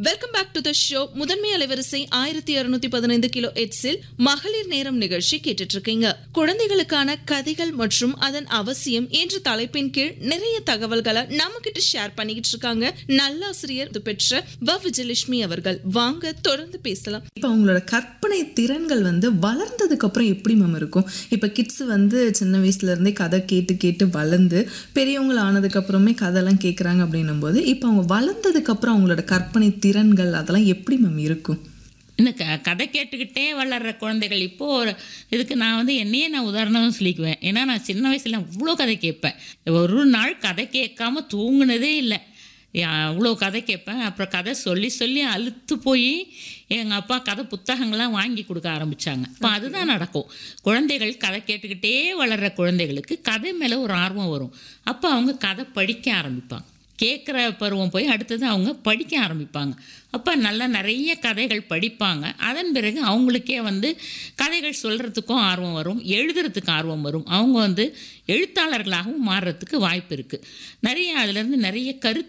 Welcome back to the show. முதன்மை அலைவரிசை 1615 kilo ஹெர்ட்ஸில் மகளிர் நேரம் நிகழ்ச்சி கேட்டுட்டு இருக்கீங்க. குழந்தைகளுக்கான கதைகள் மற்றும் அதன் அவசியம் என்ற தலைப்பின் கீழ் நிறைய தகவல்களை நம்ம கிட்ட ஷேர் பண்ணிக்கிட்டு இருக்காங்க நல்லாசிரியர் பெற்ற விஜயலட்சுமி அவர்கள். வாங்க தொடர்ந்து பேசலாம். இப்போ அவங்களோட கற்பனை திறன்கள் வளர்ந்ததுக்கு அப்புறம் எப்படி மேம் இருக்கும்? இப்போ கிட்ஸ் சின்ன வயசுல இருந்தே கதை கேட்டு கேட்டு வளர்ந்து பெரியவங்க ஆனதுக்கு அப்புறமே கதைலாம் கேட்குறாங்க அப்படின்னும் போது இப்போ அவங்க வளர்ந்ததுக்கு அப்புறம் அவங்களோட கற்பனை திறன்கள் அதெல்லாம் எப்படி மேம் இருக்கும்? இன்னும் கதை கேட்டுக்கிட்டே வளர்கிற குழந்தைகள் இப்போது இதுக்கு நான் என்னையே நான் உதாரணம் சொல்லிக்குவேன். ஏன்னா நான் சின்ன வயசில் அவ்வளோ கதை கேட்பேன். ஒரு நாள் கதை கேட்காம தூங்குனதே இல்லை. அவ்வளோ கதை கேட்பேன். அப்புறம் கதை சொல்லி சொல்லி அழுத்து போய் எங்கள் அப்பா கதை புத்தகங்கள்லாம் வாங்கி கொடுக்க ஆரம்பித்தாங்க. இப்போ அதுதான் நடக்கும். குழந்தைகள் கதை கேட்டுக்கிட்டே வளர்கிற குழந்தைகளுக்கு கதை மேலே ஒரு ஆர்வம் வரும். அப்போ அவங்க கதை படிக்க ஆரம்பிப்பாங்க. கேட்குற பருவம் போய் அடுத்தது அவங்க படிக்க ஆரம்பிப்பாங்க. அப்போ நல்லா நிறைய கதைகள் படிப்பாங்க. அதன் பிறகு அவங்களுக்கே கதைகள் சொல்கிறதுக்கும் ஆர்வம் வரும், எழுதுறதுக்கு ஆர்வம் வரும். அவங்க எழுத்தாளர்களாகவும் மாறுறதுக்கு வாய்ப்பு இருக்குது. நிறைய அதுலேருந்து நிறைய கருத்து